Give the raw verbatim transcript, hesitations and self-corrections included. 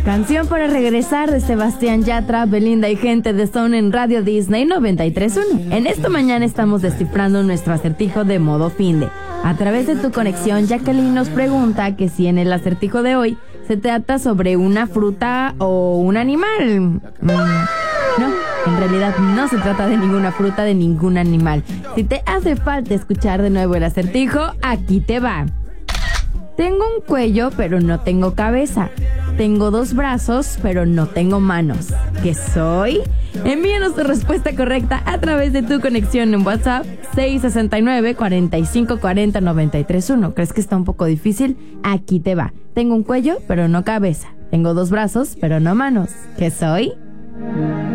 Canción para regresar de Sebastián Yatra, Belinda y gente de Zone en Radio Disney noventa y tres punto uno. En esta mañana estamos descifrando nuestro acertijo de modo finde. A través de tu conexión, Jacqueline nos pregunta que si en el acertijo de hoy se trata sobre una fruta o un animal. Mm, no, en realidad no se trata de ninguna fruta, de ningún animal. Si te hace falta escuchar de nuevo el acertijo, aquí te va. Tengo un cuello, pero no tengo cabeza. Tengo dos brazos, pero no tengo manos. ¿Qué soy? Envíanos tu respuesta correcta a través de tu conexión en WhatsApp seis seis nueve, cuatro cinco cuatro cero, nueve tres uno. ¿Crees que está un poco difícil? Aquí te va. Tengo un cuello, pero no cabeza. Tengo dos brazos, pero no manos. ¿Qué soy?